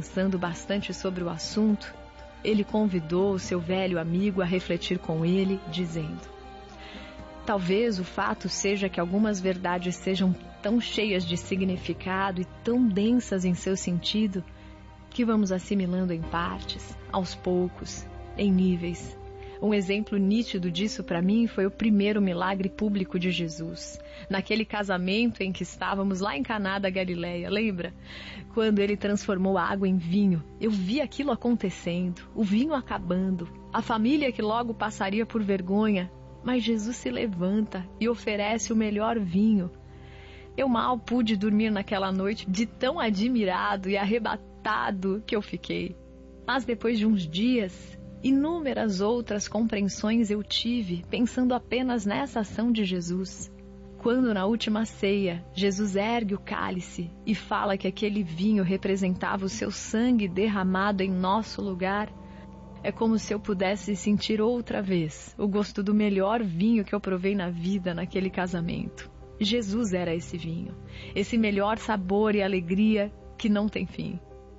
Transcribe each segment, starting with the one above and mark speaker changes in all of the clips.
Speaker 1: pensando bastante sobre o assunto, ele convidou o seu velho amigo a refletir com ele, dizendo: talvez o fato seja que algumas verdades sejam tão cheias de significado e tão densas em seu sentido que vamos assimilando em partes, aos poucos, em níveis. Um exemplo nítido disso para mim foi o primeiro milagre público de Jesus, naquele casamento em que estávamos lá em Caná da Galileia, lembra? Quando ele transformou a água em vinho, eu vi aquilo acontecendo, o vinho acabando, a família que logo passaria por vergonha, mas Jesus se levanta e oferece o melhor vinho. Eu mal pude dormir naquela noite de tão admirado e arrebatado que eu fiquei. Mas depois de uns dias, inúmeras outras compreensões eu tive, pensando apenas nessa ação de Jesus. Quando na última ceia, Jesus ergue o cálice e fala que aquele vinho representava o seu sangue derramado em nosso lugar, é como se eu pudesse sentir outra vez o gosto do melhor vinho que eu provei na vida naquele casamento. Jesus era esse vinho, esse melhor sabor e alegria que não tem fim.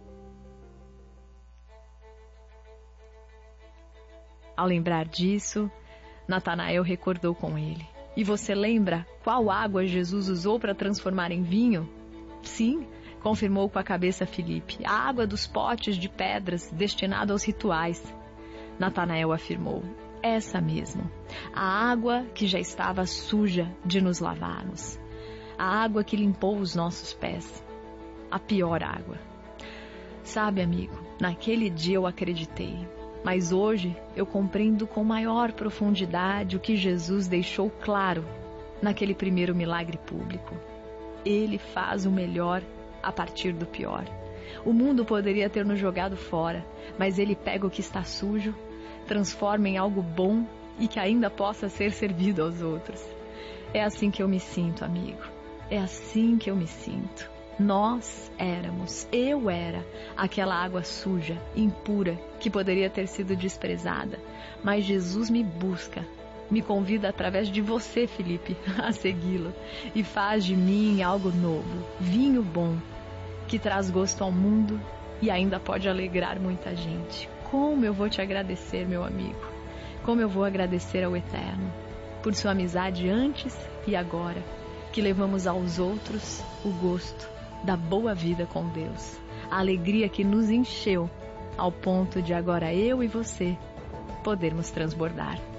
Speaker 1: Ao lembrar disso, Natanael recordou com ele: e você lembra qual água Jesus usou para transformar em vinho? Sim, confirmou com a cabeça Filipe, a água dos potes de pedras destinado aos rituais. Natanael afirmou: essa mesmo, a água que já estava suja de nos lavarmos, a água que limpou os nossos pés, a pior água. Sabe, amigo, naquele dia eu acreditei, mas hoje eu compreendo com maior profundidade o que Jesus deixou claro naquele primeiro milagre público. Ele faz o melhor a partir do pior. O mundo poderia ter nos jogado fora, mas ele pega o que está sujo, transforma em algo bom e que ainda possa ser servido aos outros. É assim que eu me sinto, amigo. É assim que eu me sinto. Nós éramos, eu era, aquela água suja, impura, que poderia ter sido desprezada. Mas Jesus me busca, me convida através de você, Felipe, a segui-lo e faz de mim algo novo, vinho bom, que traz gosto ao mundo e ainda pode alegrar muita gente. Como eu vou te agradecer, meu amigo, como eu vou agradecer ao Eterno por sua amizade antes e agora, que levamos aos outros o gosto da boa vida com Deus, a alegria que nos encheu ao ponto de agora eu e você podermos transbordar.